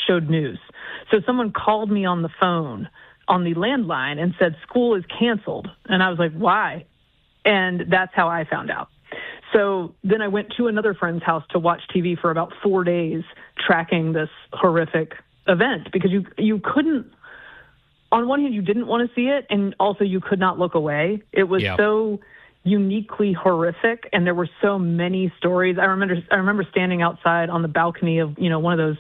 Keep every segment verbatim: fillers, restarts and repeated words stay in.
showed news. So someone called me on the phone on the landline and said, school is canceled. And I was like, why? And that's how I found out. So then I went to another friend's house to watch T V for about four days, tracking this horrific event, because you you couldn't, on one hand, you didn't want to see it, and also you could not look away. It was Yep. so uniquely horrific, and there were so many stories. I remember I remember standing outside on the balcony of, you know, one of those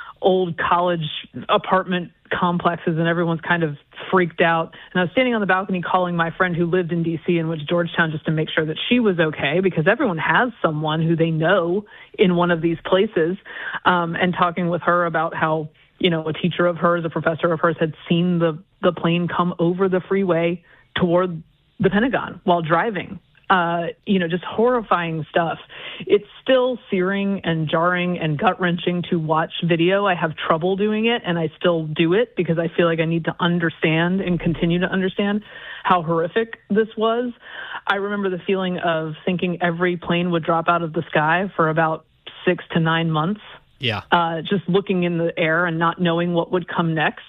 old college apartment complexes, and everyone's kind of freaked out. And I was standing on the balcony calling my friend who lived in D C and went to Georgetown just to make sure that she was okay, because everyone has someone who they know in one of these places, um, and talking with her about how, you know, a teacher of hers, a professor of hers, had seen the, the plane come over the freeway toward the Pentagon while driving. Uh, you know, just horrifying stuff. It's still searing and jarring and gut-wrenching to watch video. I have trouble doing it, and I still do it because I feel like I need to understand and continue to understand how horrific this was. I remember the feeling of thinking every plane would drop out of the sky for about six to nine months. Yeah. Uh, just looking in the air and not knowing what would come next.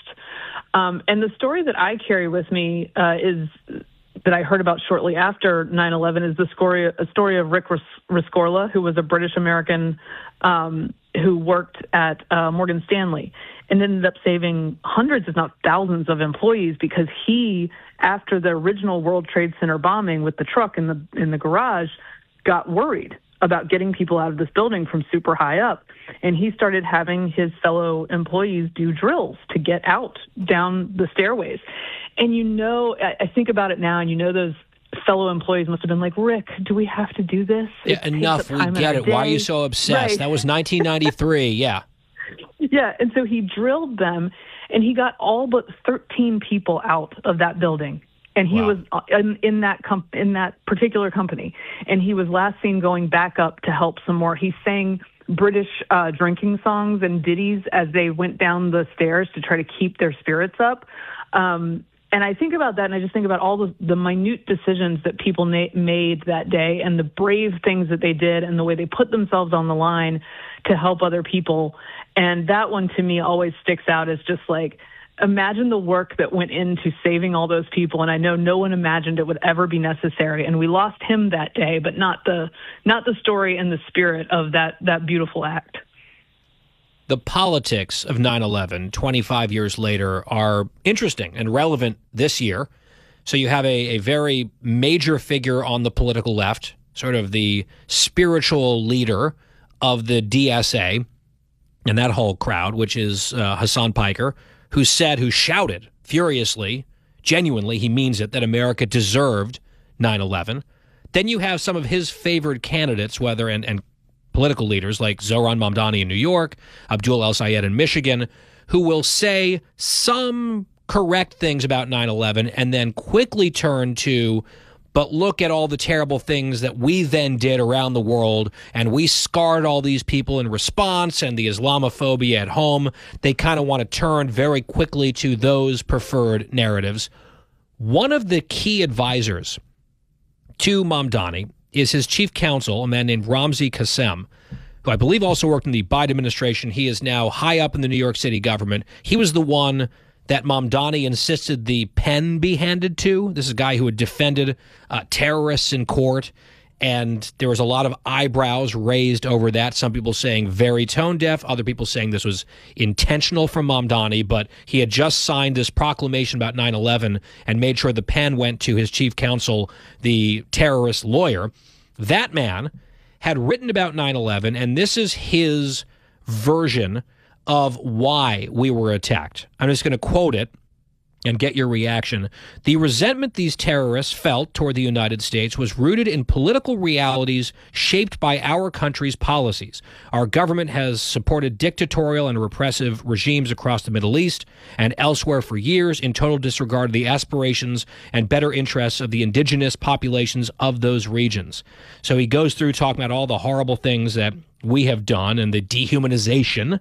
Um, and the story that I carry with me uh, is... that I heard about shortly after nine eleven is the story, a story of Rick Ris- Riscorla, who was a British-American um, who worked at uh, Morgan Stanley and ended up saving hundreds, if not thousands, of employees because he, after the original World Trade Center bombing with the truck in the in the garage, got worried about getting people out of this building from super high up. And he started having his fellow employees do drills to get out down the stairways. And you know, I think about it now, and you know those fellow employees must have been like, Rick, do we have to do this? Yeah, enough. We get it. Why are you so obsessed? Right. That was nineteen ninety-three. Yeah. Yeah, and so he drilled them, and he got all but thirteen people out of that building. And he Wow. was in, in that com- in that particular company. And he was last seen going back up to help some more. He sang British uh, drinking songs and ditties as they went down the stairs to try to keep their spirits up. Um, and I think about that, and I just think about all the, the minute decisions that people na- made that day and the brave things that they did and the way they put themselves on the line to help other people. And that one, to me, always sticks out as just like, imagine the work that went into saving all those people. And I know no one imagined it would ever be necessary. And we lost him that day, but not the not the story and the spirit of that that beautiful act. The politics of nine eleven, twenty-five years later, are interesting and relevant this year. So you have a, a very major figure on the political left, sort of the spiritual leader of the D S A and that whole crowd, which is uh, Hassan Piker, who said, who shouted furiously, genuinely, he means it, that America deserved nine eleven. Then you have some of his favored candidates, whether and, and political leaders like Zohran Mamdani in New York, Abdul El-Sayed in Michigan, who will say some correct things about nine eleven and then quickly turn to, but look at all the terrible things that we then did around the world, and we scarred all these people in response, and the Islamophobia at home. They kind of want to turn very quickly to those preferred narratives. One of the key advisors to Mamdani is his chief counsel, a man named Ramzi Qassem, who I believe also worked in the Biden administration. He is now high up in the New York City government. He was the one that Mamdani insisted the pen be handed to. This is a guy who had defended uh, terrorists in court, and there was a lot of eyebrows raised over that. Some people saying very tone-deaf, other people saying this was intentional from Mamdani, but he had just signed this proclamation about nine eleven and made sure the pen went to his chief counsel, the terrorist lawyer. That man had written about nine eleven, and this is his version of why we were attacked. I'm just going to quote it and get your reaction. The resentment these terrorists felt toward the United States was rooted in political realities shaped by our country's policies. Our government has supported dictatorial and repressive regimes across the Middle East and elsewhere for years in total disregard of the aspirations and better interests of the indigenous populations of those regions. So he goes through talking about all the horrible things that we have done and the dehumanization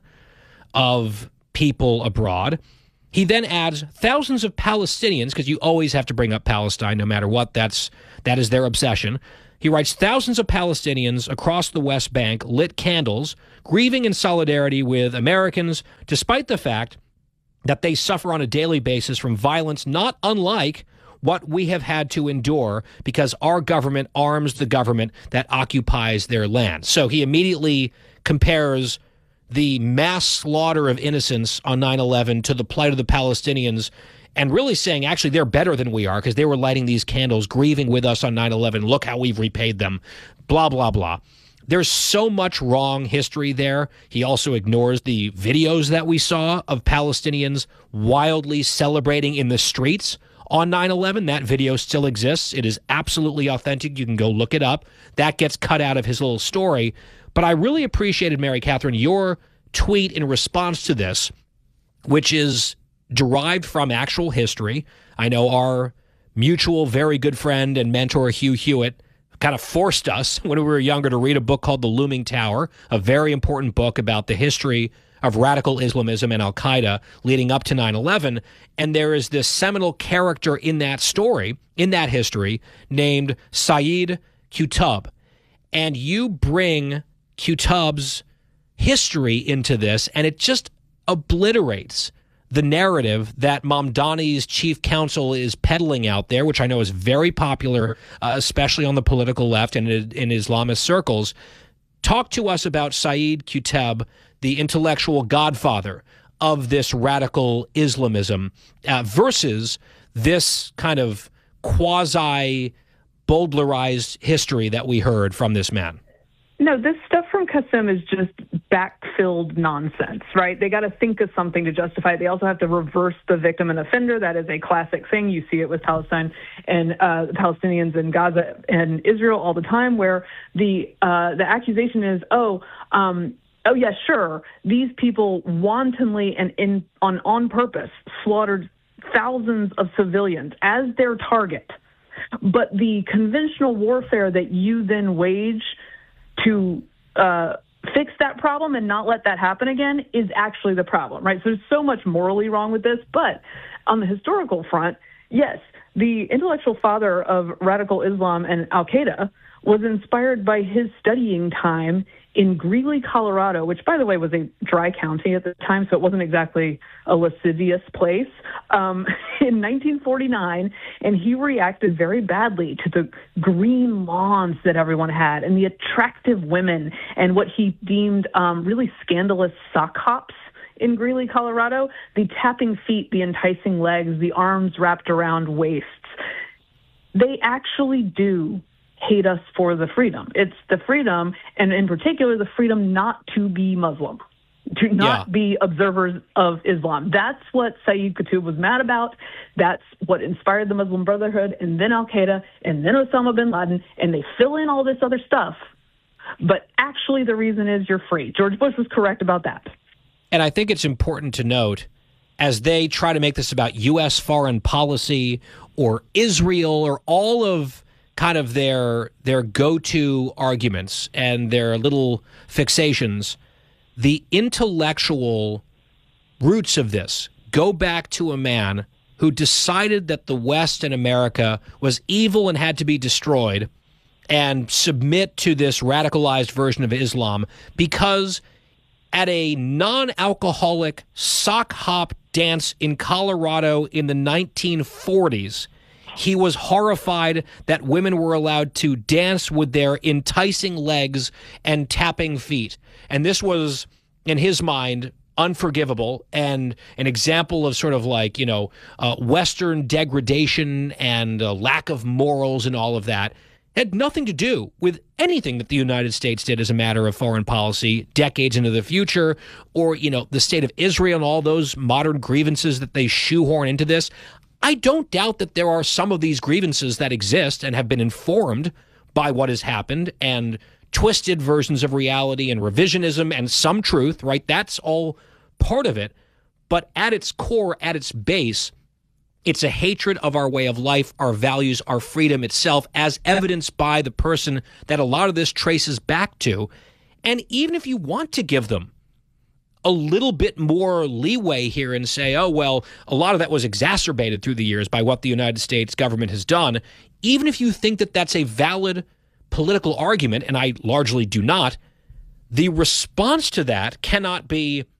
of people abroad. He then adds thousands of Palestinians, because you always have to bring up Palestine no matter what. That's that is their obsession. He writes, thousands of Palestinians across the West Bank lit candles, grieving in solidarity with Americans, despite the fact that they suffer on a daily basis from violence not unlike what we have had to endure because our government arms the government that occupies their land. So he immediately compares the mass slaughter of innocents on nine eleven to the plight of the Palestinians, and really saying, actually, they're better than we are because they were lighting these candles, grieving with us on nine eleven. Look how we've repaid them, blah, blah, blah. There's so much wrong history there. He also ignores the videos that we saw of Palestinians wildly celebrating in the streets on nine eleven. That video still exists. It is absolutely authentic. You can go look it up. That gets cut out of his little story. But I really appreciated, Mary Catherine, your tweet in response to this, which is derived from actual history. I know our mutual very good friend and mentor, Hugh Hewitt, kind of forced us when we were younger to read a book called The Looming Tower, a very important book about the history of radical Islamism and al-Qaeda leading up to nine eleven. And there is this seminal character in that story, in that history, named Saeed Qutb. And you bring Qutb's history into this, and it just obliterates the narrative that Mamdani's chief counsel is peddling out there, which I know is very popular, uh, especially on the political left and in, in Islamist circles. Talk to us about Saeed Qutb, the intellectual godfather of this radical Islamism, uh, versus this kind of quasi-Bowdlerized history that we heard from this man. No, this stuff from Qasem is just back-filled nonsense, right? They got to think of something to justify it. They also have to reverse the victim and offender. That is a classic thing. You see it with Palestine and uh, Palestinians in Gaza and Israel all the time, where the uh, the accusation is, oh, um, oh yeah, sure, these people wantonly and in on on purpose slaughtered thousands of civilians as their target, but the conventional warfare that you then wage to uh, fix that problem and not let that happen again is actually the problem, right? So there's so much morally wrong with this. But on the historical front, yes, the intellectual father of radical Islam and al-Qaeda was inspired by his studying time in Greeley, Colorado, which, by the way, was a dry county at the time, so it wasn't exactly a lascivious place, um, in nineteen forty-nine, and he reacted very badly to the green lawns that everyone had and the attractive women and what he deemed um, really scandalous sock hops in Greeley, Colorado, the tapping feet, the enticing legs, the arms wrapped around waists. They actually do hate us for the freedom. It's the freedom, and in particular, the freedom not to be Muslim, to not yeah. be observers of Islam. That's what Saeed Qutb was mad about. That's what inspired the Muslim Brotherhood, and then al-Qaeda, and then Osama bin Laden, and they fill in all this other stuff. But actually, the reason is you're free. George Bush was correct about that. And I think it's important to note, as they try to make this about U S foreign policy or Israel or all of kind of their their go-to arguments and their little fixations, the intellectual roots of this go back to a man who decided that the West and America was evil and had to be destroyed and submit to this radicalized version of Islam because at a non-alcoholic sock hop dance in Colorado in the nineteen forties, he was horrified that women were allowed to dance with their enticing legs and tapping feet. And this was, in his mind, unforgivable and an example of sort of like, you know, uh, Western degradation and uh, lack of morals and all of that. It had nothing to do with anything that the United States did as a matter of foreign policy decades into the future, or, you know, the state of Israel and all those modern grievances that they shoehorn into this. I don't doubt that there are some of these grievances that exist and have been informed by what has happened and twisted versions of reality and revisionism and some truth, right? That's all part of it. But at its core, at its base, it's a hatred of our way of life, our values, our freedom itself, as evidenced by the person that a lot of this traces back to. And even if you want to give them a little bit more leeway here and say, oh, well, a lot of that was exacerbated through the years by what the United States government has done, even if you think that that's a valid political argument, and I largely do not, the response to that cannot be,